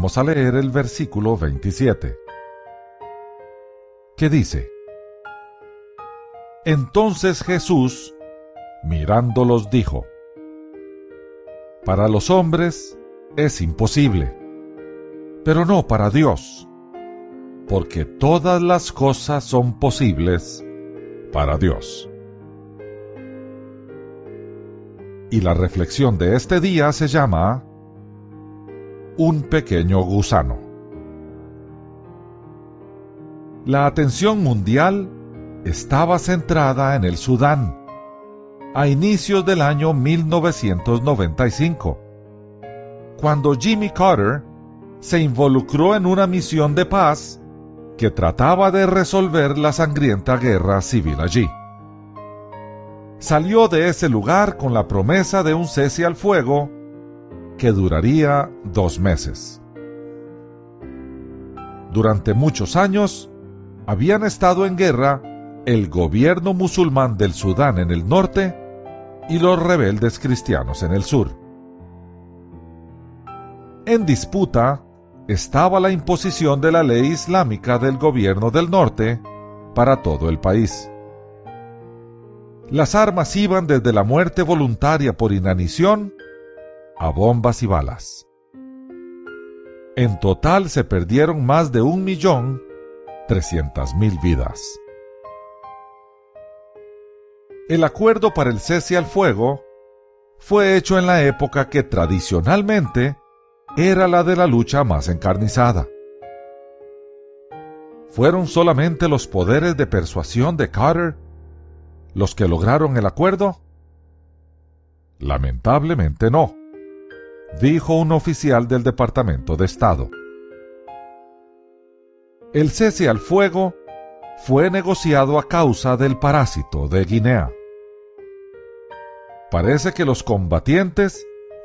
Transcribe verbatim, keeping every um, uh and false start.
Vamos a leer el versículo veintisiete, que dice: Entonces Jesús, mirándolos, dijo: Para los hombres es imposible, pero no para Dios, porque todas las cosas son posibles para Dios. Y la reflexión de este día se llama Un pequeño gusano. La atención mundial estaba centrada en el Sudán a inicios del año mil novecientos noventa y cinco, cuando Jimmy Carter se involucró en una misión de paz que trataba de resolver la sangrienta guerra civil allí. Salió de ese lugar con la promesa de un cese al fuego que duraría dos meses. Durante muchos años habían estado en guerra el gobierno musulmán del Sudán en el norte y los rebeldes cristianos en el sur. En disputa estaba la imposición de la ley islámica del gobierno del norte para todo el país. Las armas iban desde la muerte voluntaria por inanición a bombas y balas. En total se perdieron más de un millón trescientas mil vidas. El acuerdo para el cese al fuego fue hecho en la época que tradicionalmente era la de la lucha más encarnizada. ¿Fueron solamente los poderes de persuasión de Carter los que lograron el acuerdo? Lamentablemente no, dijo un oficial del Departamento de Estado. El cese al fuego fue negociado a causa del parásito de Guinea. Parece que los combatientes